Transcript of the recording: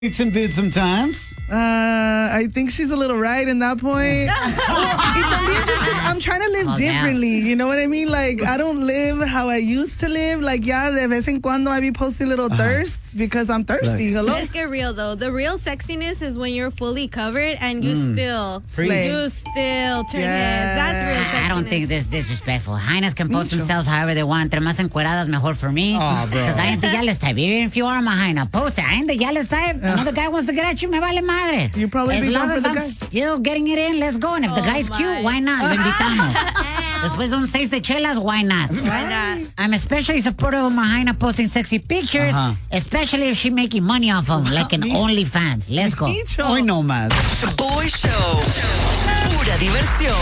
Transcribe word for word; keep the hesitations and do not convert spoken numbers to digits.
Some boots sometimes. Uh, I think she's a little right in that point. Y también just because I'm trying to live Oh, differently. yeah. You know what I mean? Like, I don't live how I used to live. Like, yeah, de vez en cuando I be posting little thirsts because I'm thirsty. Right. Hello? Let's get real though. The real sexiness is when you're fully covered and you still, Slay. you still turn Yeah. heads. That's real sexiness. I don't think this is disrespectful. Hyenas can post Mucho. themselves however they want. Entre más encueradas, mejor for me. Aw, bro. Because I ain't the yellow type. Even if you are my hyena, post it. I ain't the yellow type. Another guy wants to get at you, me vale madre. You probably as be long down as for the I'm guy. still getting it in, let's go. And if the Oh, guy's my. cute, why not? Lo invitamos. Después de un seis de chelas, why not? Why not? I'm especially supportive of my hyena posting sexy pictures, Uh-huh. especially if she making money off them, like an OnlyFans. Let's go. Micho. Hoy no más. The Boy Show. Pura diversión.